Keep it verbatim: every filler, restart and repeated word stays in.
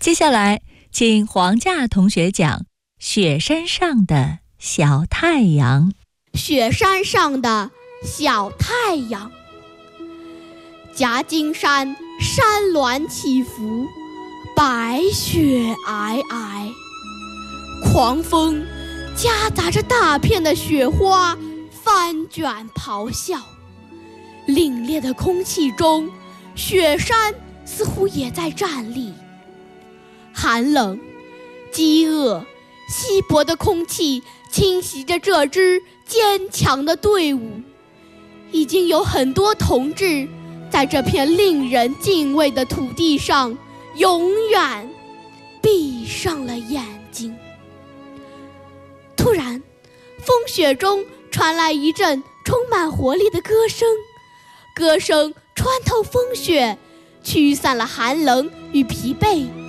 接下来，请黄佳同学讲雪山上的小太阳。 雪山上的小太阳，夹金山山峦起伏，白雪皑皑，狂风夹杂着大片的雪花翻卷咆哮，凛冽的空气中，雪山似乎也在站立。寒冷、饥饿、稀薄的空气侵袭着这支坚强的队伍，已经有很多同志在这片令人敬畏的土地上永远闭上了眼睛。突然，风雪中传来一阵充满活力的歌声，歌声穿透风雪，驱散了寒冷与疲惫，